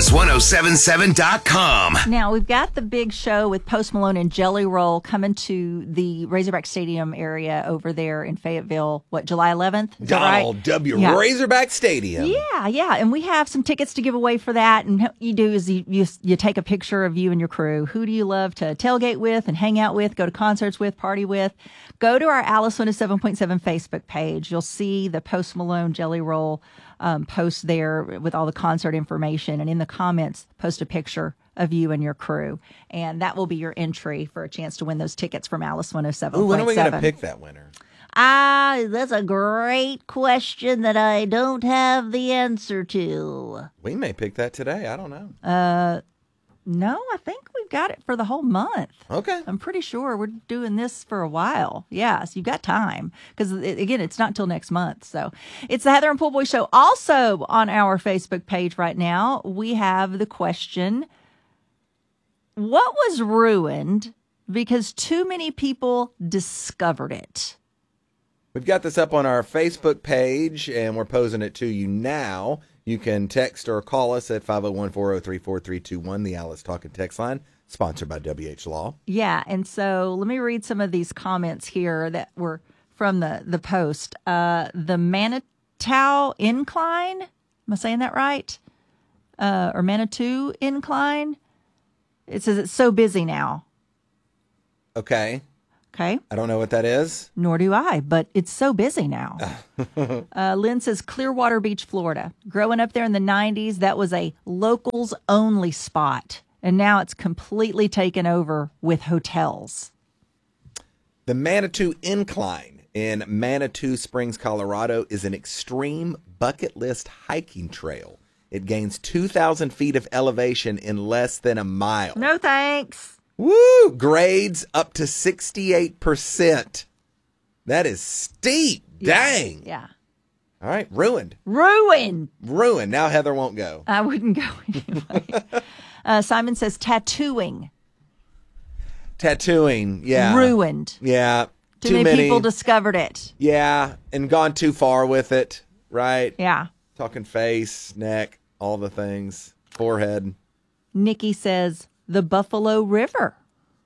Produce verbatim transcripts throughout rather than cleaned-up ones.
Alice ten seventy-seven dot com. Now, we've got the big show with Post Malone and Jelly Roll coming to the Razorback Stadium area over there in Fayetteville, what, July eleventh? Is that Donald right? W. Yeah. Razorback Stadium. Yeah, yeah. And we have some tickets to give away for that. And what you do is you, you, you take a picture of you and your crew. Who do you love to tailgate with and hang out with, go to concerts with, party with? Go to our Alice one oh seven point seven Facebook page. You'll see the Post Malone Jelly Roll um, post there with all the concert information. And in the comments, post a picture of you and your crew. And that will be your entry for a chance to win those tickets from Alice one oh seven point seven. Ooh, when are we going to pick that winner? Ah, that's a great question that I don't have the answer to. We may pick that today. I don't know. Uh, no, I think we've got it for the whole month. Okay. I'm pretty sure we're doing this for a while. Yeah, so you've got time. Because, again, it's not until next month. So it's the Heather and Pool Boy Show. Also on our Facebook page right now, we have the question, what was ruined because too many people discovered it? We've got this up on our Facebook page, and we're posing it to you now. You can text or call us at five oh one, four oh three, four three two one, the Alice Talking text line, sponsored by W H Law. Yeah, and so let me read some of these comments here that were from the, the post. Uh, the Manitou Incline, am I saying that right? Uh, or Manitou Incline? It says it's so busy now. Okay. Okay. I don't know what that is. Nor do I, but it's so busy now. uh, Lynn says Clearwater Beach, Florida. Growing up there in the nineties, that was a locals only spot. And now it's completely taken over with hotels. The Manitou Incline in Manitou Springs, Colorado is an extreme bucket list hiking trail. It gains two thousand feet of elevation in less than a mile. No thanks. Woo! Grades up to sixty-eight percent. That is steep. Dang. Yeah. All right. Ruined. Ruined. Ruined. Now Heather won't go. I wouldn't go anyway. uh, Simon says tattooing. Tattooing. Yeah. Ruined. Yeah. Too, Too many, many people discovered it. Yeah. And gone too far with it. Right? Yeah. Talking face, neck, all the things. Forehead. Nikki says the Buffalo River.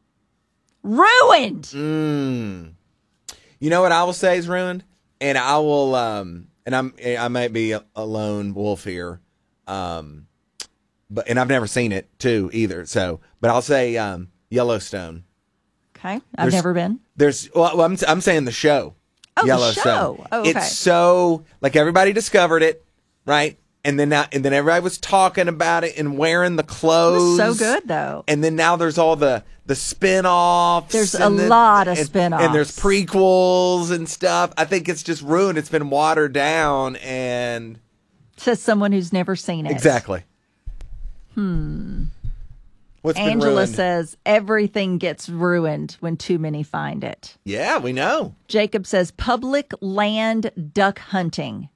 Ruined. Mm. You know what I will say is ruined? And I will, um, and I'm, I might be a, a lone wolf here. Um, but, and I've never seen it too either. So, but I'll say, um, Yellowstone. Okay. I've There's, never been. There's, well, I'm, I'm saying the show. Oh, Yellowstone. the show. Oh, okay. It's so, like everybody discovered it, right? And then now, and then everybody was talking about it and wearing the clothes. It was so good, though. And then now there's all the the spin-offs. There's a and the, lot of and, spin-offs. And there's prequels and stuff. I think it's just ruined. It's been watered down. And says someone who's never seen it. Exactly. Hmm. What's been Angela ruined? says everything gets ruined when too many find it. Yeah, we know. Jacob says public land duck hunting.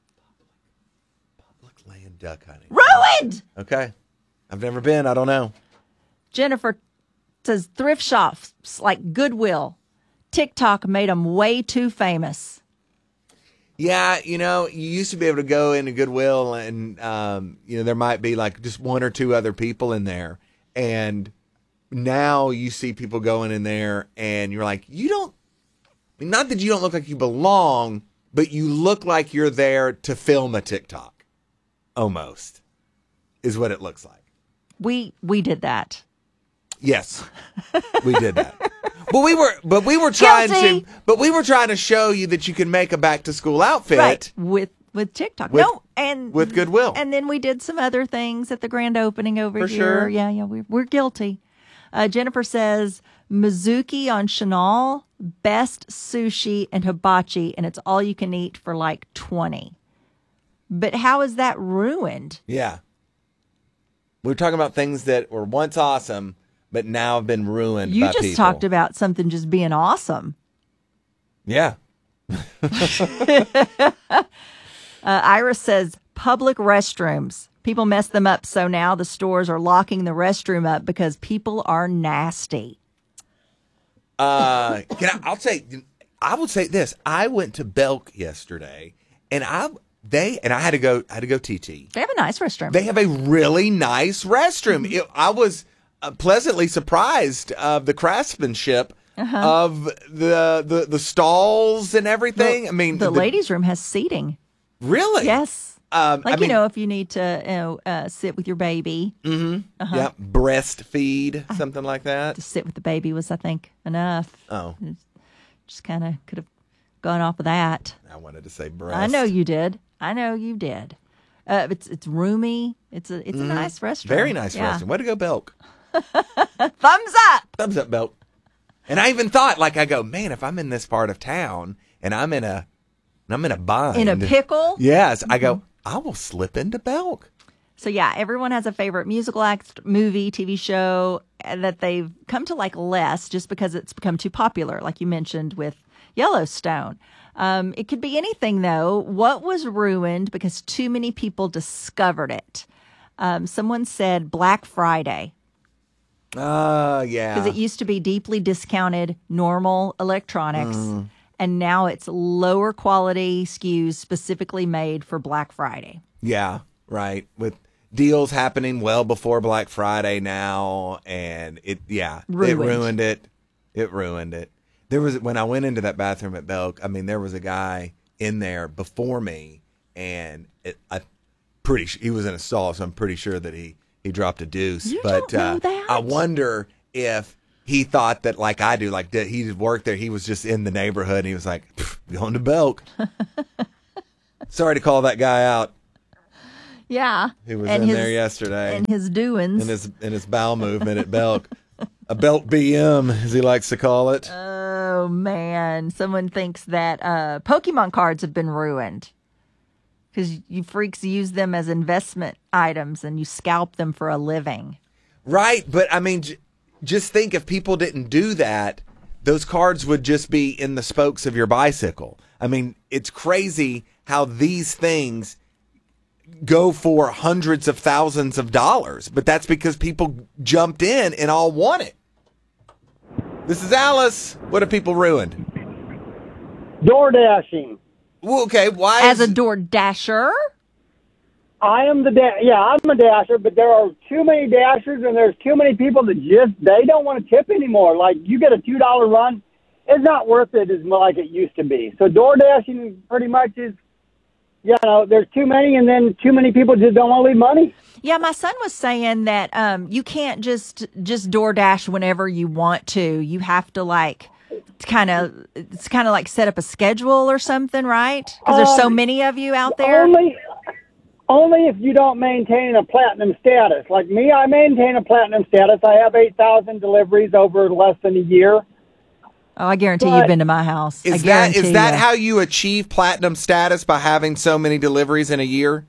Duck hunting. Ruined! Okay. I've never been. I don't know. Jennifer says thrift shops like Goodwill. TikTok made them way too famous. Yeah, you know, you used to be able to go into Goodwill and, um, you know, there might be like just one or two other people in there. And now you see people going in there and you're like, you don't, not that you don't look like you belong, but you look like you're there to film a TikTok. Almost is what it looks like. We we did that. Yes, we did that. But we were but we were trying Guilty. to but we were trying to show you that you can make a back to school outfit Right. With with TikTok. With- no, and with Goodwill. And then we did some other things at the grand opening over For here. sure. Yeah, yeah, we, we're guilty. Uh, Jennifer says Mizuki on Chenal, best sushi and hibachi, and it's all you can eat for like twenty. But how is that ruined? Yeah. We were talking about things that were once awesome, but now have been ruined You by just people. talked about something just being awesome. Yeah. uh, Iris says public restrooms. People mess them up, so now the stores are locking the restroom up because people are nasty. Uh, can I, I'll say, I would say this. I went to Belk yesterday, and I they and I had to go. I had to go T T. They have a nice restroom. They have a really nice restroom. Mm-hmm. It, I was uh, pleasantly surprised of the craftsmanship uh-huh. of the, the the stalls and everything. The, I mean, the, the ladies' room has seating. Really? Yes. Um, like I mean, you know, if you need to, you know, uh, sit with your baby. Mm-hmm. Uh-huh. Yeah, breastfeed, something like that. To sit with the baby was, I think, enough. Oh, just kind of could have gone off of that. I wanted to say breast. I know you did. I know you did. Uh, it's it's roomy. It's a it's mm-hmm. a nice restaurant. Very nice yeah. restaurant. Way to go, Belk. Thumbs up. Thumbs up, Belk. And I even thought, like, I go, man, if I'm in this part of town and I'm in a, I'm in a bind, in a pickle. Yes, mm-hmm. I go, I will slip into Belk. So yeah, everyone has a favorite musical act, movie, T V show that they've come to like less just because it's become too popular, like you mentioned with Yellowstone. Um, it could be anything though. What was ruined because too many people discovered it? Um, someone said Black Friday. Uh, yeah. Because it used to be deeply discounted normal electronics, mm. and now it's lower quality S K Us specifically made for Black Friday. Yeah, right. With deals happening well before Black Friday now, and it, yeah, ruined. it ruined it. It ruined it. There was, when I went into that bathroom at Belk, I mean, there was a guy in there before me, and it, I pretty sure he was in a stall, so I'm pretty sure that he, he dropped a deuce. You but don't know uh, that. I wonder if he thought that, like I do, like that he worked there. He was just in the neighborhood, and he was like, going to Belk. Sorry to call that guy out. Yeah, he was and in his, there yesterday, and his doings, in his in his bowel movement at Belk, a Belk B M, as he likes to call it. Oh man, someone thinks that uh, Pokemon cards have been ruined because you freaks use them as investment items and you scalp them for a living. Right, but I mean, j- just think if people didn't do that, those cards would just be in the spokes of your bicycle. I mean, it's crazy how these things go for hundreds of thousands of dollars, but that's because people jumped in and all want it. This is Alice. What have people ruined? Door dashing. Well, okay, why? As is... a door dasher? I am the da- yeah, I'm a dasher, but there are too many dashers, and there's too many people that just they don't want to tip anymore. Like you get a two dollar run, it's not worth it as much like it used to be. So door dashing pretty much is. You know, there's too many, and then too many people just don't want to leave money. Yeah, my son was saying that um, you can't just just DoorDash whenever you want to. You have to like kind of it's kind of like set up a schedule or something, right? Because there's so um, many of you out there. Only, only if you don't maintain a platinum status. Like me, I maintain a platinum status. I have eight thousand deliveries over less than a year. Oh, I guarantee but you've been to my house. Is I that is that you. how you achieve platinum status, by having so many deliveries in a year?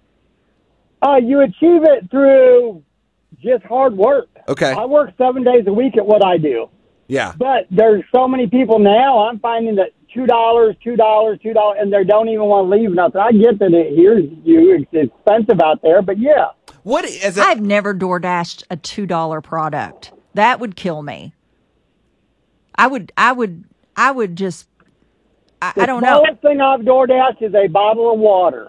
Uh, you achieve it through just hard work. Okay. I work seven days a week at what I do. Yeah. But there's so many people now, I'm finding that two dollars, two dollars, two dollars, and they don't even want to leave nothing. I get that it here's you, it's expensive out there, but yeah. What is it? I've never DoorDashed a two dollar product. That would kill me. I would, I would, I would just, I, I don't know. The smallest thing I've DoorDashed is a bottle of water.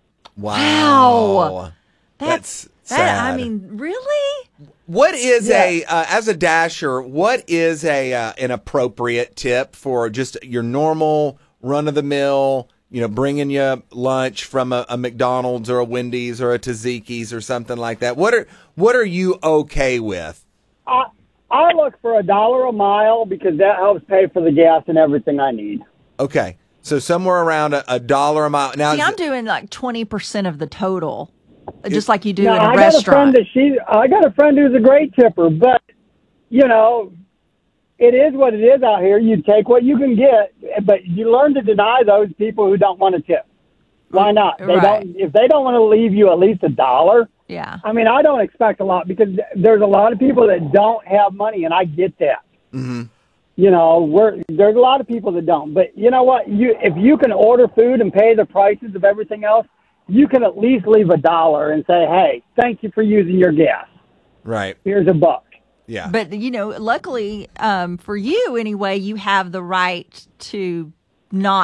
Wow. That's, That's that, sad. I mean, really? What is Yeah. a, uh, as a dasher, what is a uh, an appropriate tip for just your normal run-of-the-mill, you know, bringing you lunch from a, a McDonald's or a Wendy's or a Tzatziki's or something like that? What are what are you okay with? I, I look for a dollar a mile because that helps pay for the gas and everything I need. Okay. So somewhere around a, a dollar a mile. Now, See, is I'm it- doing like twenty percent of the total, just like you do Now, in a I got restaurant. a friend that she, I got a friend who's a great tipper, but you know, it is what it is out here. You take what you can get, but you learn to deny those people who don't want to tip. Why not? They Right. don't. If they don't want to leave you at least a dollar. Yeah. I mean, I don't expect a lot because there's a lot of people that don't have money, and I get that. Mm-hmm. You know, we're, there's a lot of people that don't. But you know what? You if you can order food and pay the prices of everything else, you can at least leave a dollar and say, hey, thank you for using your gas. Right. Here's a buck. Yeah. But, you know, luckily um, for you anyway, you have the right to not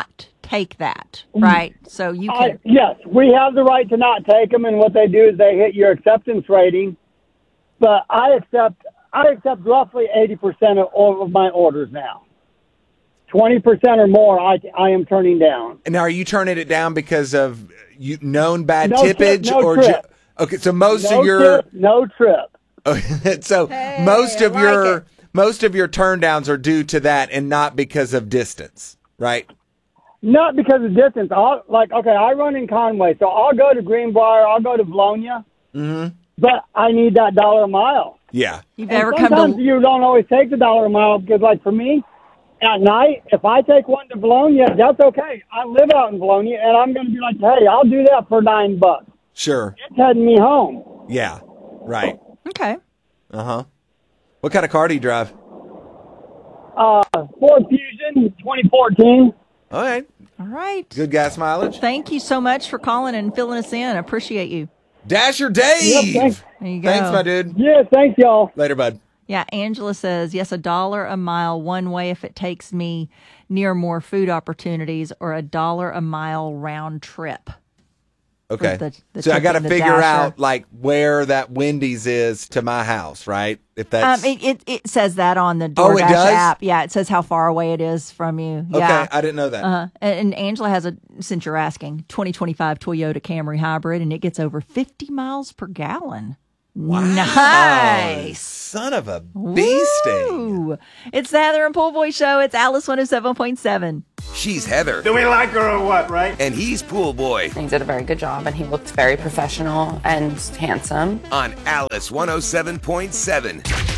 take that, right? So you I, can. yes, we have the right to not take them, and what they do is they hit your acceptance rating. But I accept I accept roughly eighty percent of all of my orders now. twenty percent or more I, I am turning down. And now, are you turning it down because of you known bad No tippage? tip, no or trip. Ju- okay, so most No of your... tip, no trip. so Hey, most I of like your it. most of your turn downs are due to that and not because of distance, right? Not because of distance. I'll, like, okay, I run in Conway, so I'll go to Greenbrier, I'll go to Valonia, mm-hmm. but I need that dollar a mile. Yeah. You've And ever come sometimes to? you don't always take the dollar a mile because, like, for me, at night, if I take one to Valonia, that's okay. I live out in Valonia, and I'm going to be like, hey, I'll do that for nine bucks. Sure. It's heading me home. Yeah. Right. Okay. Uh-huh. What kind of car do you drive? Uh, Ford Fusion twenty fourteen. All right. All right. Good gas mileage. Thank you so much for calling and filling us in. I appreciate you. Dasher Dave. Yep, thanks. There you go. Thanks, my dude. Yeah, thanks, y'all. Later, bud. Yeah, Angela says, yes, a dollar a mile one way if it takes me near more food opportunities, or a dollar a mile round trip. Okay. the- the so I got to tip and the figure Dasher. out like where that Wendy's is to my house, right? If that's Um, it, it, it says that on the Oh, it DoorDash does? app. Yeah, it says how far away it is from you. okay. Yeah. I didn't know that. Uh, and, and Angela has a, since you're asking, twenty twenty-five Toyota Camry hybrid, and it gets over fifty miles per gallon. Nice. Son of a bee sting. Ooh. It's the Heather and Pool Boy Show. It's Alice one oh seven point seven. She's Heather, Do we like her or what, right? and he's Pool Boy He did a very good job, and he looked very professional and handsome. on Alice one oh seven point seven.